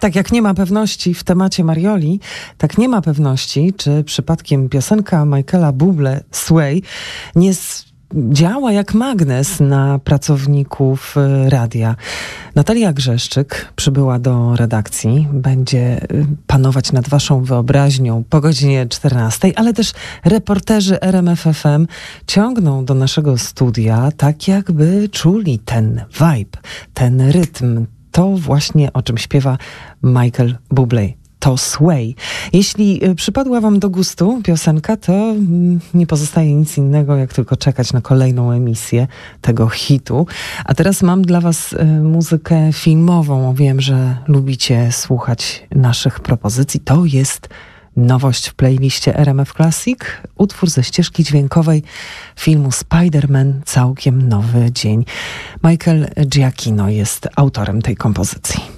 Tak jak nie ma pewności w temacie Marioli, tak nie ma pewności, czy przypadkiem piosenka Michaela Bublé Sway nie działa jak magnes na pracowników radia. Natalia Grzeszczyk przybyła do redakcji, będzie panować nad waszą wyobraźnią po godzinie 14, ale też reporterzy RMF FM ciągną do naszego studia tak jakby czuli ten vibe, ten rytm. To właśnie o czym śpiewa Michael Bublé. To Sway. Jeśli przypadła wam do gustu piosenka, to nie pozostaje nic innego, jak tylko czekać na kolejną emisję tego hitu. A teraz mam dla was muzykę filmową. Wiem, że lubicie słuchać naszych propozycji. To jest nowość w playliście RMF Classic. Utwór ze ścieżki dźwiękowej filmu Spider-Man Całkiem nowy dzień. Michael Giacchino jest autorem tej kompozycji.